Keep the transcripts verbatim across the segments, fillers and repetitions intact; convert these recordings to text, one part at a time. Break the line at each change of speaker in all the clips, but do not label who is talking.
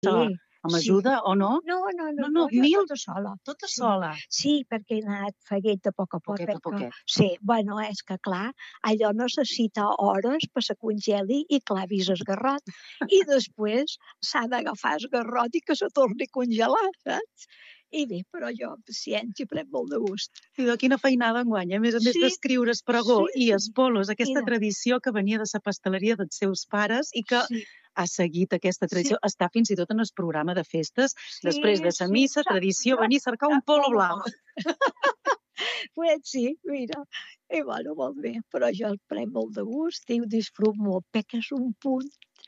Sí,
amb
sí.
ajuda o no?
No, no, no,
No,
no,
no,
jo
mil?
tota sola.
Tota
Sí.
sola?
Sí, perquè he anat feient a poc a poc.
Poquet a
perquè...
poquet.
Sí, bueno, és que clar, allò necessita hores per se congeli i clar, vist esgarrot. I després s'ha d'agafar esgarrot i que se torni a congelar, saps? I bé, però jo, paciència, prenc molt de gust.
Idò, quina feinada enguany, a més a més
Sí,
d'escriure espregó
sí,
i espolos, aquesta
mira.
tradició que venia de la pasteleria dels seus pares i que
Sí.
ha seguit aquesta tradició.
Sí.
Està fins i tot en el programa de festes.
Sí,
Després de la
sí,
missa,
saps?
tradició,
Jo-
venir a cercar un
ah,
polo
polo
blau.
Pues sí, mira, i bueno, molt bé, però jo el prenc molt de gust i ho disfruto molt, perquè és un punt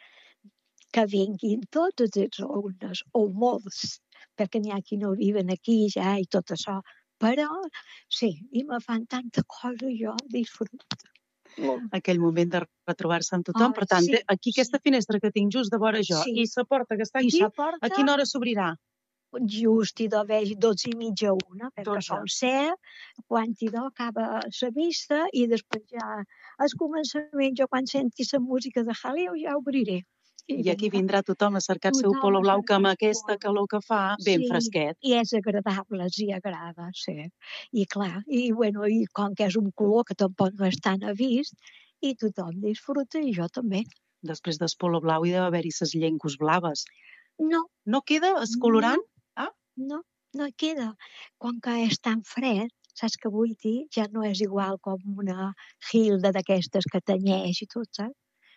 que vinguin tots els alumnes, o molts, perquè n'hi ha qui no viven aquí ja i tot això, però sí, i me fan tanta cosa, jo disfruto. Molt.
Aquell moment de retrobar-se amb tothom.
Ai,
Per tant,
sí,
aquí aquesta
sí.
finestra que tinc just de vora jo
Sí.
i la porta que està
I
aquí,
la porta?
a quina hora s'obrirà?
Just i de veig dotze i mitja una, perquè
Dotze.
som set, quan idò acaba la missa i després ja al començament, jo quan senti la música de jaleo ja obriré.
I aquí
vinga.
vindrà tothom a cercar el seu
Tothom
polo
a
blau, que amb
cercar el
aquesta
polo.
calor que fa, ben
Sí,
fresquet.
i és agradable, els hi agrada, sí. I clar, i bueno, i com que és un color que tampoc no és tan avist, i tothom disfruta, i jo també.
Després del polo blau hi deu haver-hi ses llengües blaves.
No,
No queda el colorant? Ah,
no, no hi queda. Com que és tan fred, saps què vull dir? Ja no és igual com una gilda d'aquestes que tenyeix i tot, saps?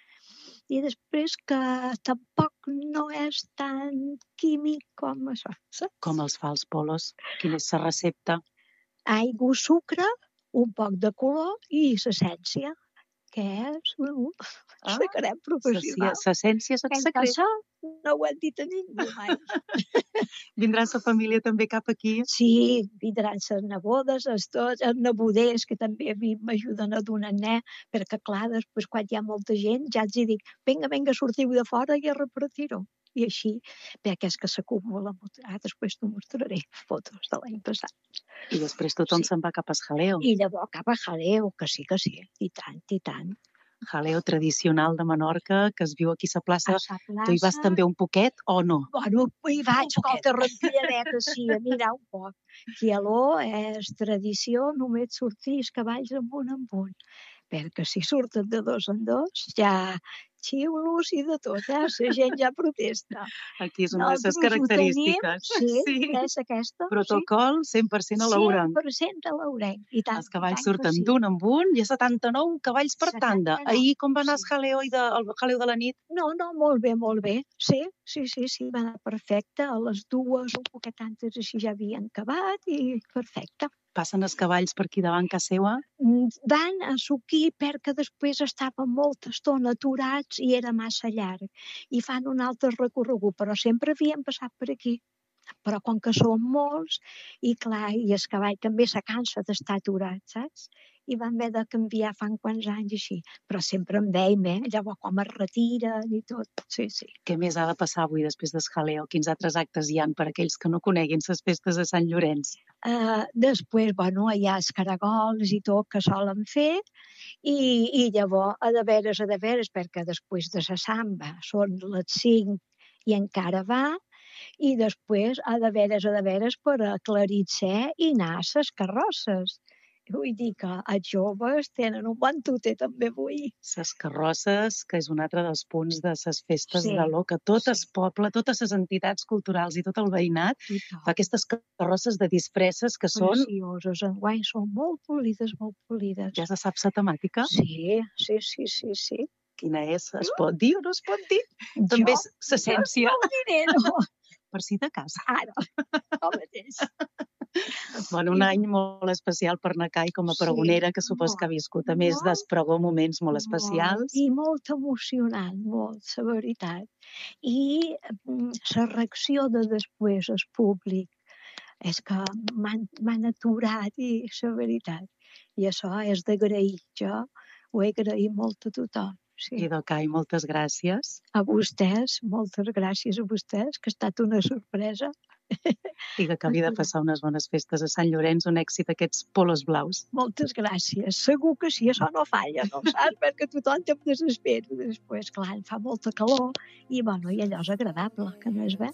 I després que tampoc no és tan químic com això, saps?
com els fa els polos. Quina és la recepta?
Aigua, sucre, un poc de color i l'essència, que és un
Ah,
secret professional.
L'essència és el
Sense
secret.
això no ho hem dit a ningú mai.
Vindrà la família també cap aquí?
Sí, vindran les nebodes, els tots, els neboders, que també a mi m'ajuden a donar net, perquè clar, després quan hi ha molta gent ja els hi dic, vinga, vinga, sortiu de fora i a repartir-ho. I així, perquè és que s'acumula molt. Ah, després t'ho mostraré, fotos de l'any passat.
I després tothom
Sí.
se'n va cap a jaleo.
I llavors cap a jaleo, que sí, que sí, i tant, i tant.
Jaleo tradicional de Menorca, que es viu aquí a la plaça.
A sa plaça...
Tu hi vas també un poquet o no?
Bueno, hi vaig,
Un poquet.
escolta, rampilladeta, sí, a mirar un poc. Quialó és tradició, només sortir els cavalls amunt amunt. Perquè si surten de dos en dos, ja xiulos i de tot, eh? La gent ja protesta.
Aquí és una de les
Nosaltres ho
característiques.
tenim, sí, és aquesta,
Protocol cent per cent a l'Ourenc.
cent per cent a l'Ourenc. I tant,
Els cavalls
i tant que
surten
sí.
d'un en un, hi ha setanta-nou cavalls per tanda.
setanta-nou,
Ahir com va anar el
sí.
jaleo, i de, el jaleo de la nit?
No, no, molt bé, molt bé. Sí, sí, sí, sí, va anar perfecte. A les dues, un poquet antes, així ja havien acabat i perfecte.
Passen els cavalls per aquí davant casa seva?
Mm, Van a suquir perquè després estaven molta estona aturats i era massa llarg. I fan un altre recorregut, però sempre havien passat per aquí. Però com que són molts, i clar, i el cavall també se cansa d'estar aturat, saps? I van haver de canviar fa quants anys així. Però sempre en veiem, eh? Llavors com es retiren i tot. Sí, sí.
Què més ha de passar avui després del jaleo? Quins altres actes hi han per aquells que no coneguin les festes de Sant Llorenç?
Uh, després, bueno, hi ha els caragols i tot que solen fer, i, i llavors, a de veres, a de veres, perquè després de la samba són les cinc i encara va, i després, a de veres, a de veres, per aclarir ser i anar a les carrosses. Vull dir que els joves tenen un bon tuter també avui.
Les carrosses, que és un altre dels punts de les festes
Sí,
de l'O, que tot
sí.
el poble, totes les entitats culturals i tot el veïnat
I tot.
fa aquestes carrosses de disfresses que són...
Precioses. Enguany són molt polides, molt polides.
Ja se sap la temàtica?
Sí, sí, sí, sí, sí.
Quina és? Es pot dir o no es pot dir? També és l'essència.
No ho diré, no.
Per si de casa.
Ara, el mateix.
Bueno, un any molt especial per Nacai com a
Sí,
pregonera, que supos que ha viscut, a més
molt,
d'espregó, moments molt especials.
I molt emocionant, molt, la veritat. I mm, la reacció de després al públic és que m'han m'han aturat i la veritat. I això és d'agrair. Jo ho he agraït molt a tothom. Sí.
I Cai, moltes gràcies.
A vostès, moltes gràcies a vostès, que ha estat una sorpresa.
I que acabi de passar unes bones festes a Sant Llorenç, un èxit aquests polos blaus.
Moltes gràcies. Segur que sí, això no falla, no saps? Perquè tothom te desespera. Després, clar, fa molta calor i, bueno, i allò és agradable, que no és bé.